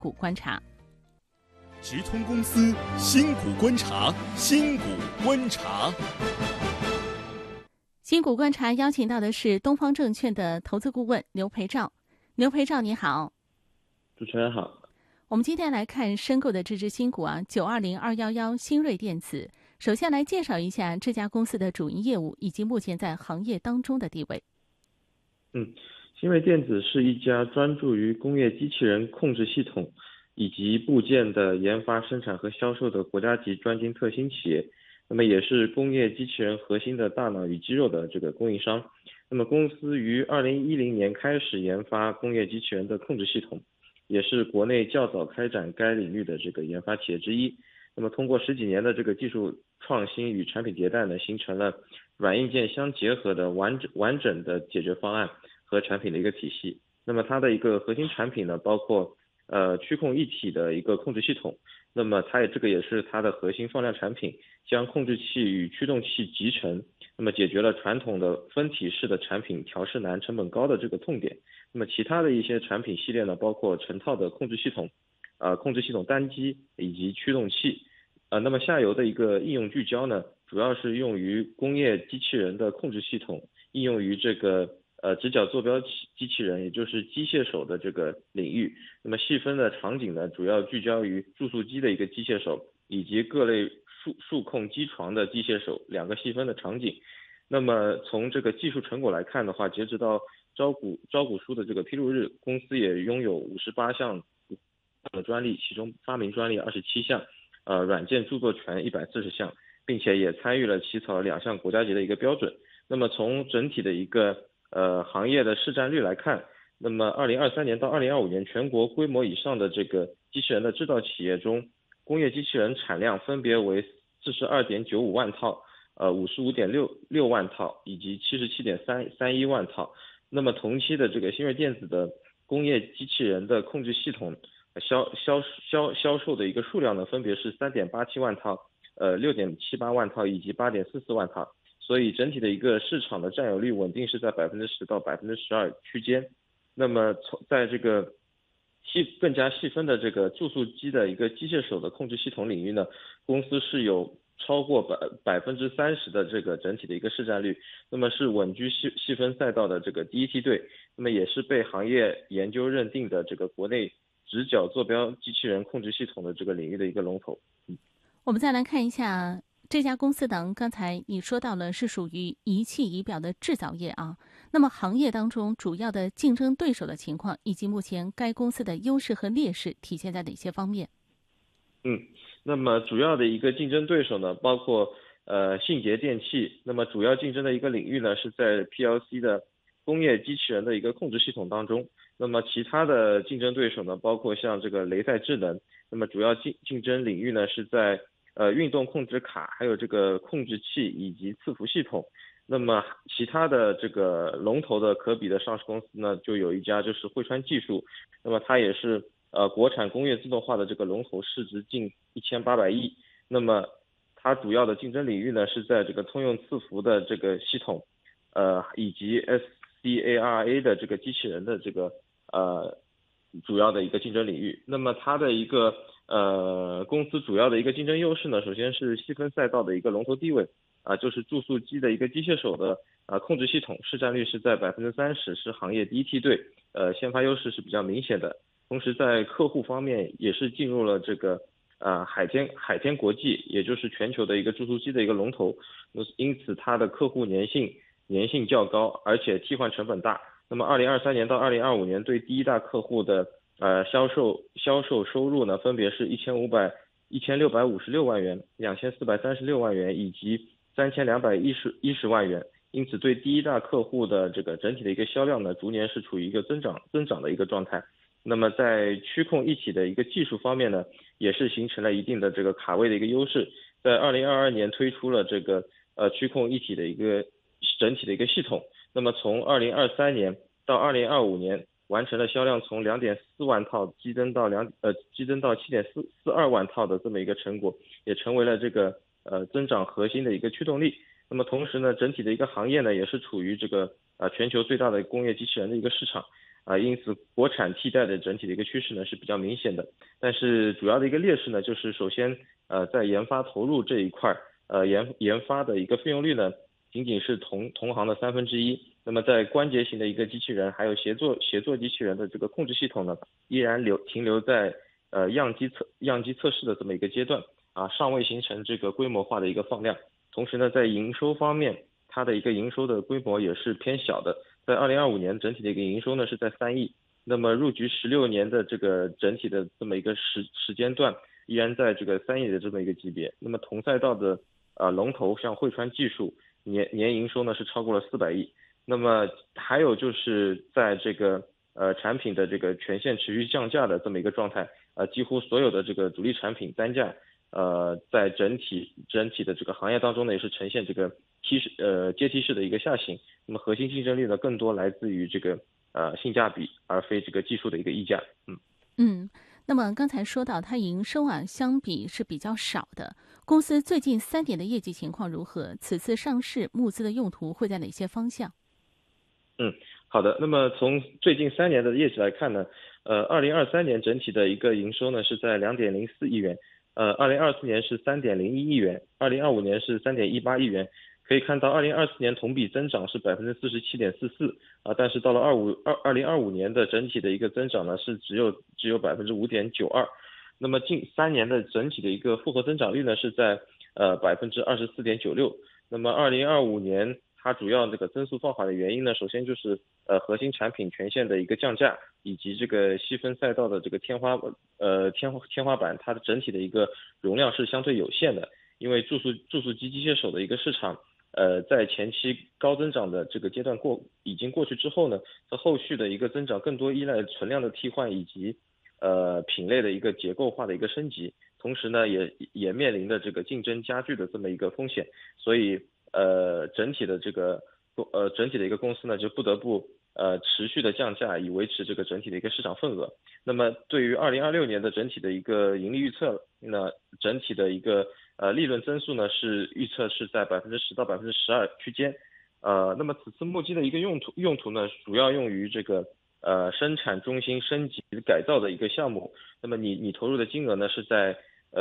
股观察。 直通公司新股观察，新股观察。 新股观察邀请到的是东方证券的投资顾问刘培照。刘培照，你好。 主持人好。 我们今天来看申购的这只新股920211新锐电子。首先来介绍一下这家公司的主营业务以及目前在行业当中的地位。 新锐电子是一家专注于工业机器人控制系统以及部件的研发、生产和销售的国家级专精特新企业，那么也是工业机器人核心的大脑与肌肉的这个供应商。那么公司于2010年开始研发工业机器人的控制系统，也是国内较早开展该领域的这个研发企业之一。那么通过10几年的这个技术创新与产品迭代呢，形成了软硬件相结合的完整的解决方案和产品的一个体系。那么它的一个核心产品呢，包括驱控一体的一个控制系统。那么这个也是它的核心放量产品，将控制器与驱动器集成，那么解决了传统的分体式的产品调试难、成本高的这个痛点。那么其他的一些产品系列呢，包括成套的控制系统、控制系统单机以及驱动器。那么下游的一个应用聚焦呢，主要是用于工业机器人的控制系统，应用于这个直角坐标机器人，也就是机械手的这个领域。那么细分的场景呢，主要聚焦于注塑机的一个机械手，以及各类数控机床的机械手两个细分的场景。那么从这个技术成果来看的话，截止到招股书的这个披露日，公司也拥有58项的专利，其中发明专利27项，软件著作权140项，并且也参与了起草2项国家级的一个标准。那么从整体的一个行业的市占率来看，那么2023年到2025年全国规模以上的这个机器人的制造企业中，工业机器人产量分别为42.95万套、55.66万套以及77.31万套。那么同期的这个新锐电子的工业机器人的控制系统销售的一个数量呢，分别是3.87万套、6.78万套以及8.44万套。所以整体的一个市场的占有率稳定是在10%到12%区间。那么在这个更加细分的这个注塑机的一个机械手的控制系统领域呢，公司是有超过30%的这个整体的一个市占率，那么是稳居细分赛道的这个第一梯队，那么也是被行业研究认定的这个国内直角坐标机器人控制系统的这个领域的一个龙头。 我们再来看一下这家公司呢，刚才你说到了是属于仪器仪表的制造业啊。那么行业当中主要的竞争对手的情况，以及目前该公司的优势和劣势体现在哪些方面？ 那么主要的一个竞争对手呢，包括信捷电器。那么主要竞争的一个领域呢，是在 PLC 的工业机器人的一个控制系统当中。那么其他的竞争对手呢，包括像这个雷赛智能。那么主要竞争领域呢，是在运动控制卡，还有这个控制器以及伺服系统。那么其他的这个龙头的可比的上市公司呢，就有一家就是汇川技术。那么它也是国产工业自动化的这个龙头，市值近1800亿。那么它主要的竞争领域呢，是在这个通用伺服的这个系统，以及 SCARA 的这个机器人的这个主要的一个竞争领域。那么它的一个公司主要的一个竞争优势呢，首先是细分赛道的一个龙头地位，就是注塑机的一个机械手的控制系统，市占率是在30%，是行业第一梯队，先发优势是比较明显的。同时在客户方面也是进入了这个海天国际，也就是全球的一个注塑机的一个龙头，因此它的客户粘性较高，而且替换成本大。那么2023年到2025年对第一大客户的销售收入呢，分别是1656万元、2436万元以及3210万元。因此对第一大客户的这个整体的一个销量呢，逐年是处于一个增长的一个状态。那么在驱控一体的一个技术方面呢，也是形成了一定的这个卡位的一个优势。在2022年推出了这个驱控一体的一个整体的一个系统。那么从2023年到2025年，完成了销量从2.4万套激增到7.42万套的这么一个成果，也成为了这个增长核心的一个驱动力。那么同时呢，整体的一个行业呢，也是处于这个全球最大的工业机器人的一个市场。 因此国产替代的整体的一个趋势呢是比较明显的。但是主要的一个劣势呢，就是首先在研发投入这一块，研发的一个费用率呢仅仅是同行的1/3。那么在关节型的一个机器人还有协作机器人的这个控制系统呢，依然停留在样机测试的这么一个阶段尚未形成这个规模化的一个放量。同时呢，在营收方面，它的一个营收的规模也是偏小的，在2025年整体的一个营收呢是在3亿，那么入局16年的这个整体的这么一个时间段，依然在这个3亿的这么一个级别。那么同赛道的龙头像汇川技术年营收呢是超过了400亿。那么还有就是在这个产品的这个全线持续降价的这么一个状态，几乎所有的这个主力产品单价在整体的这个行业当中呢，也是呈现这个阶梯式的一个下行。那么核心竞争力呢，更多来自于这个性价比，而非这个技术的一个溢价。 那么刚才说到它营收相比是比较少的，公司最近3年的业绩情况如何？此次上市募资的用途会在哪些方向？ 好的。那么从最近3年的业绩来看呢，2023年整体的一个营收呢是在2.04亿元，2024年是3.01亿元，2025年是3.18亿元。可以看到2024年同比增长是47.44%但是到了2025年的整体的一个增长呢是只有5.92%。那么近3年的整体的一个复合增长率呢是在24.96%。那么2025年它主要这个增速放缓的原因呢，首先就是核心产品全线的一个降价，以及这个细分赛道的这个天花板，它的整体的一个容量是相对有限的。因为注塑机机械手的一个市场在前期高增长的这个阶段已经过去之后呢，在后续的一个增长更多依赖存量的替换以及品类的一个结构化的一个升级，同时呢也面临着这个竞争加剧的这么一个风险。所以整体的一个公司呢就不得不持续的降价，以维持这个整体的一个市场份额。那么对于2026年的整体的一个盈利预测，那整体的一个利润增速呢是预测是在10%到12%区间。那么此次募基的一个用途呢，主要用于这个生产中心升级改造的一个项目。那么你投入的金额呢是在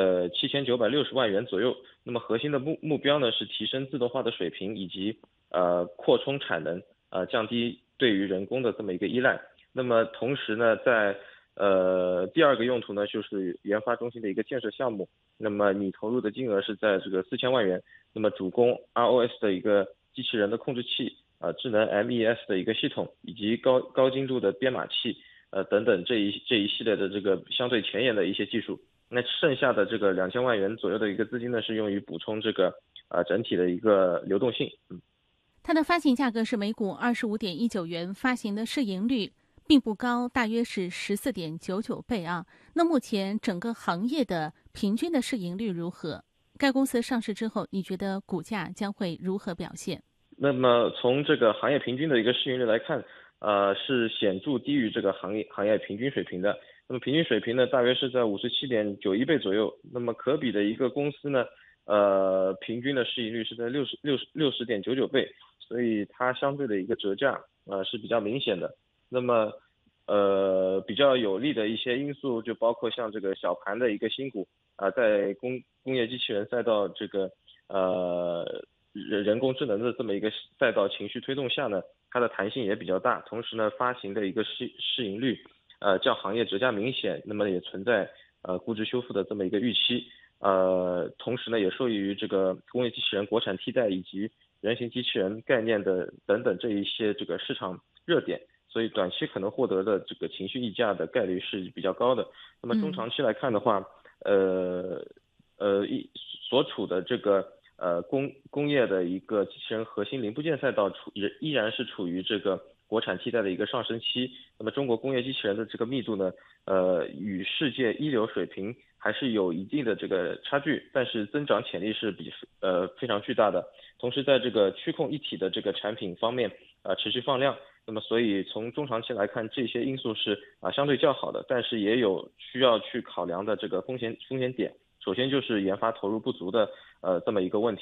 7960万元左右。那么核心的目标呢是提升自动化的水平，以及扩充产能，降低对于人工的这么一个依赖。那么同时呢，在第二个用途呢就是研发中心的一个建设项目。那么你投入的金额是在这个4000万元。那么主攻 ROS 的一个机器人的控制器，智能 MES 的一个系统，以及高精度的编码器，等等这一系列的这个相对前沿的一些技术。那剩下的这个2000万元左右的一个资金呢，是用于补充这个整体的一个流动性。 它的发行价格是每股25.19元，发行的市盈率并不高，大约是14.99倍那目前整个行业的平均的市盈率如何？该公司上市之后，你觉得股价将会如何表现？ 那么从这个行业平均的一个市盈率来看，是显著低于这个行业平均水平的。那么平均水平呢，大约是在57.91倍左右。那么可比的一个公司呢，平均的市盈率是在60.99倍，所以它相对的一个折价是比较明显的。那么比较有利的一些因素就包括像这个小盘的一个新股在工业机器人赛道这个人工智能的这么一个赛道情绪推动下呢，它的弹性也比较大，同时呢发行的一个市盈率较行业折价明显，那么也存在估值修复的这么一个预期。同时呢也受益于这个工业机器人国产替代以及人形机器人概念的等等这一些这个市场热点，所以短期可能获得的这个情绪溢价的概率是比较高的。那么中长期来看的话，所处的这个工业的一个机器人核心零部件赛道依然是处于这个国产替代的一个上升期。那么中国工业机器人的这个密度呢，与世界一流水平还是有一定的这个差距，但是增长潜力是非常巨大的。同时在这个区控一体的这个产品方面持续放量。那么所以从中长期来看，这些因素是相对较好的，但是也有需要去考量的这个风险点。首先就是研发投入不足的这么一个问题。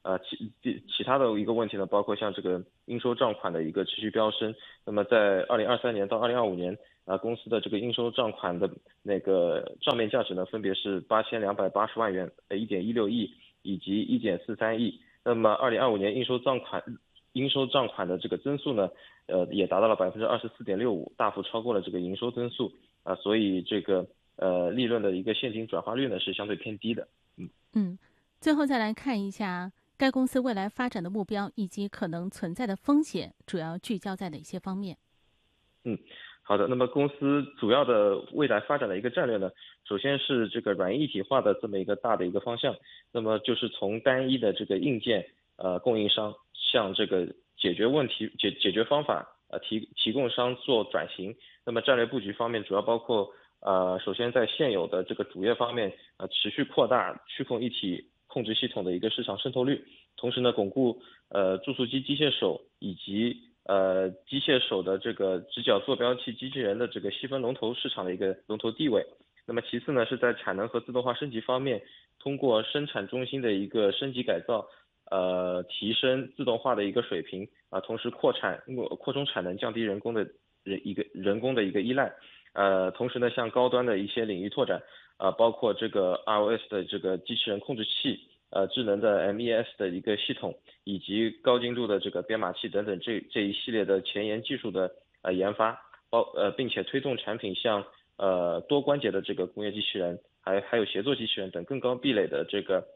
其他的一个问题呢，包括像这个应收账款的一个持续飙升。那么在2023年到2025年，公司的这个应收账款的那个账面价值呢，分别是8280万元，1.16亿以及1.43亿。那么2025年应收账款的这个增速呢，也达到了24.65%，大幅超过了这个营收增速所以这个利润的一个现金转化率呢是相对偏低的。 最后再来看一下该公司未来发展的目标以及可能存在的风险，主要聚焦在哪些方面？ 好的。那么公司主要的未来发展的一个战略呢，首先是这个软硬一体化的这么一个大的一个方向。那么就是从单一的这个硬件供应商向这个解决方法提供商做转型。那么战略布局方面主要包括首先在现有的这个主业方面持续扩大区控一体控制系统的一个市场渗透率，同时呢巩固注塑机机械手以及机械手的这个直角坐标器机器人的这个细分龙头市场的一个龙头地位。那么其次呢是在产能和自动化升级方面，通过生产中心的一个升级改造提升自动化的一个水平同时扩充产能，降低人工的一个依赖。同时呢向高端的一些领域拓展包括这个 ROS 的这个机器人控制器智能的 MES 的一个系统，以及高精度的这个编码器等等这一系列的前沿技术的研发，并且推动产品向多关节的这个工业机器人，还有协作机器人等更高壁垒的这个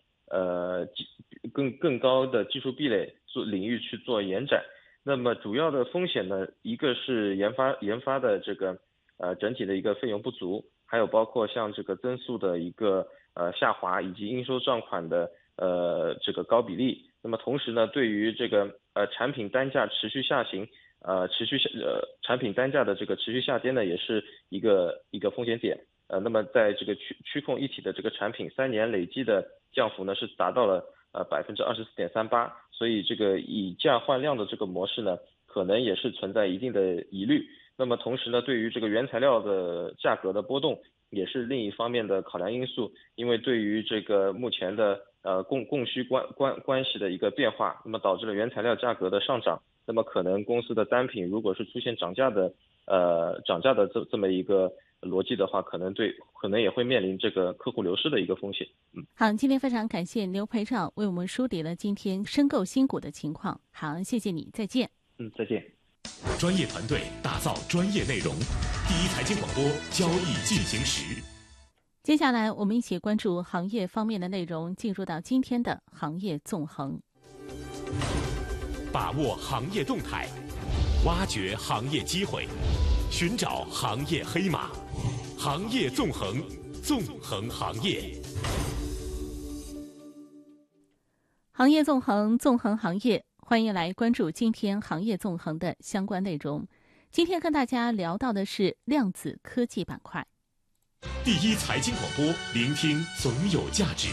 更高的技术壁垒领域去做延展。那么主要的风险呢，一个是研发的这个整体的一个费用不足，还有包括像这个增速的一个下滑，以及应收账款的这个高比例。那么同时呢，对于这个产品单价持续下行，产品单价的这个持续下跌呢，也是一个风险点。那么在这个区控一体的这个产品3年累计的降幅呢是达到了24.38%，所以这个以价换量的这个模式呢，可能也是存在一定的疑虑。那么同时呢，对于这个原材料的价格的波动也是另一方面的考量因素，因为对于这个目前的供需关系的一个变化，那么导致了原材料价格的上涨，那么可能公司的单品如果是出现涨价的这么一个逻辑的话，可能也会面临这个客户流失的一个风险。 好，今天非常感谢刘培长为我们梳理了今天申购新股的情况。好，谢谢你，再见。 再见。 专业团队打造专业内容，第一财经广播，交易进行时。 接下来我们一起关注行业方面的内容，进入到今天的行业纵横。 把握行业动态，挖掘行业机会，寻找行业黑马，行业纵横，纵横行业。 行业纵横，纵横行业，欢迎来关注今天行业纵横的相关内容。今天跟大家聊到的是量子科技板块。 第一财经广播，聆听总有价值。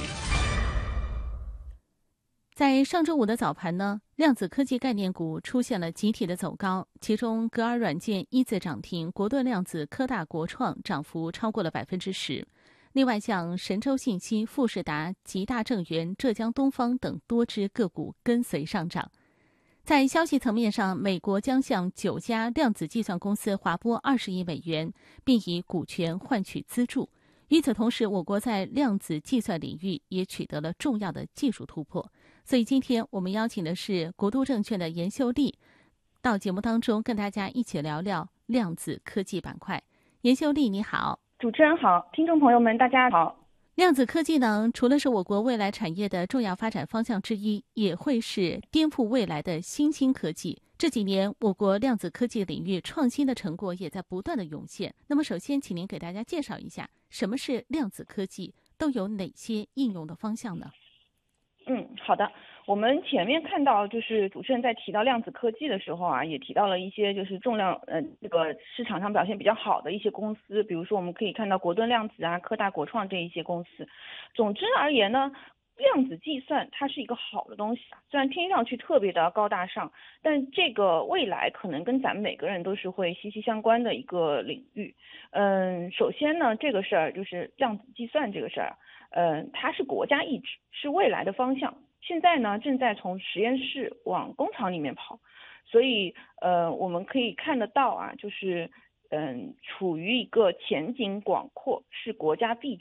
在上周五的早盘呢，量子科技概念股出现了集体的走高，其中格尔软件一字涨停，国盾量子、科大国创涨幅超过了10%。另外，像神州信息、富士达、吉大正源、浙江东方等多只个股跟随上涨。在消息层面上，美国将向9家量子计算公司划拨20亿美元，并以股权换取资助。与此同时，我国在量子计算领域也取得了重要的技术突破。所以今天我们邀请的是国都证券的严秀丽，到节目当中跟大家一起聊聊量子科技板块。严秀丽，你好。 主持人好，听众朋友们大家好。 量子科技呢，除了是我国未来产业的重要发展方向之一，也会是颠覆未来的新兴科技。这几年，我国量子科技领域创新的成果也在不断的涌现。那么，首先，请您给大家介绍一下什么是量子科技，都有哪些应用的方向呢？ 好的。我们前面看到，就是主持人在提到量子科技的时候啊，也提到了一些就是重量这个市场上表现比较好的一些公司，比如说我们可以看到国盾量子啊、科大国创这一些公司。总之而言呢，量子计算它是一个好的东西，虽然听上去特别的高大上，但这个未来可能跟咱们每个人都是会息息相关的一个领域。首先呢，这个事儿就是量子计算这个事儿，它是国家意志，是未来的方向。 现在呢正在从实验室往工厂里面跑，所以我们可以看得到啊，就是处于一个前景广阔，是国家必